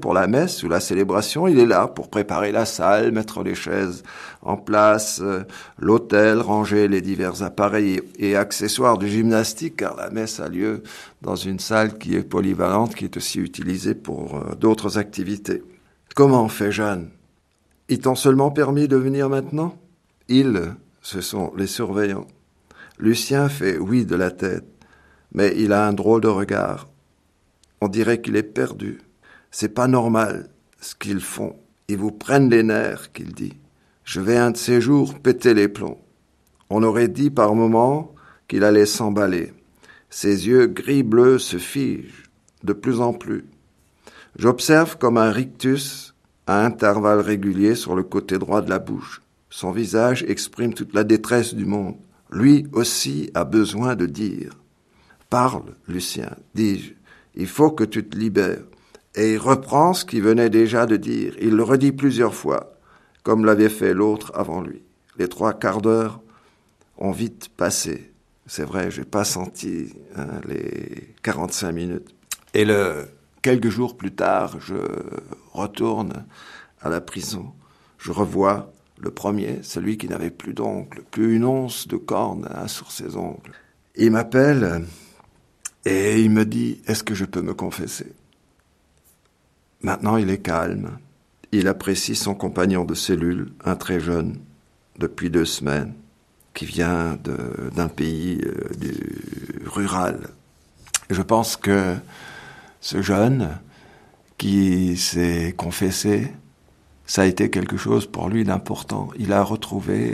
Pour la messe ou la célébration, il est là pour préparer la salle, mettre les chaises en place, l'autel, ranger les divers appareils et accessoires de gymnastique, car la messe a lieu dans une salle qui est polyvalente, qui est aussi utilisée pour d'autres activités. Comment fait Jeanne? Ils t'ont seulement permis de venir maintenant? Ils, ce sont les surveillants. Lucien fait oui de la tête, mais il a un drôle de regard. On dirait qu'il est perdu. C'est pas normal, ce qu'ils font. Ils vous prennent les nerfs, qu'il dit. Je vais un de ces jours péter les plombs. On aurait dit par moments qu'il allait s'emballer. Ses yeux gris-bleus se figent, de plus en plus. J'observe comme un rictus à intervalles réguliers sur le côté droit de la bouche. Son visage exprime toute la détresse du monde. Lui aussi a besoin de dire. Parle, Lucien, dis-je. Il faut que tu te libères. Et il reprend ce qu'il venait déjà de dire. Il le redit plusieurs fois, comme l'avait fait l'autre avant lui. Les 3 quarts d'heure ont vite passé. C'est vrai, j'ai pas senti les 45 minutes. Et quelques jours plus tard, je retourne à la prison. Je revois le premier, celui qui n'avait plus d'ongles, plus une once de corne sur ses ongles. Il m'appelle et il me dit « Est-ce que je peux me confesser ?» Maintenant, il est calme. Il apprécie son compagnon de cellule, un très jeune, depuis 2 semaines, qui vient d'un pays rural. Et je pense que ce jeune qui s'est confessé, ça a été quelque chose pour lui d'important. Il a retrouvé,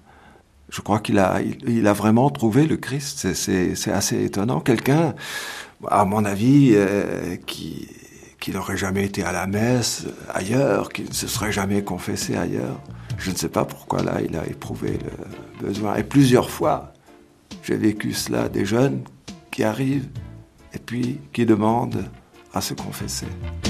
je crois qu'il a vraiment trouvé le Christ. C'est assez étonnant. Quelqu'un, à mon avis, qui n'aurait jamais été à la messe ailleurs, qui ne se serait jamais confessé ailleurs. Je ne sais pas pourquoi là, il a éprouvé le besoin. Et plusieurs fois, j'ai vécu cela, des jeunes qui arrivent et puis qui demandent à se confesser.